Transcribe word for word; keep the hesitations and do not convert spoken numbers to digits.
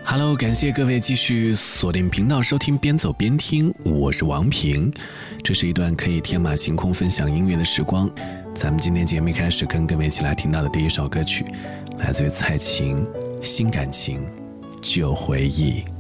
Hello， 感谢各位继续锁定频道收听边走边听，我是王平。这是一段可以天马行空分享音乐的时光。咱们今天节目一开始跟各位一起来听到的第一首歌曲，来自于蔡琴《新感情旧回忆》。